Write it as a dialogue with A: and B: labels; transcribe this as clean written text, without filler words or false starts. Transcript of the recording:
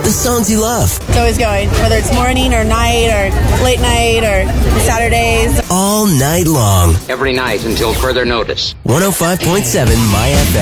A: the songs you love.
B: It's always going, whether it's morning or night or late night or Saturdays.
A: All night long.
C: Every night until further notice.
A: 105.7 My FM.